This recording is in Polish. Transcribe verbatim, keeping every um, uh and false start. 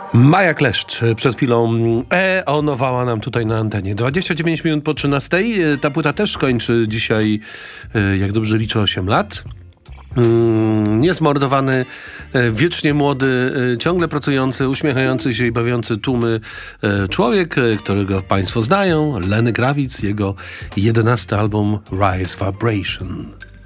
Maja Kleszcz przed chwilą eonowała nam tutaj na antenie. dwadzieścia dziewięć minut po trzynastej. Ta płyta też kończy dzisiaj, jak dobrze liczę, osiem lat. Niezmordowany, wiecznie młody, ciągle pracujący, uśmiechający się i bawiący tłumy człowiek, którego państwo znają, Lenny Kravitz, jego jedenasty album Rise Vibration.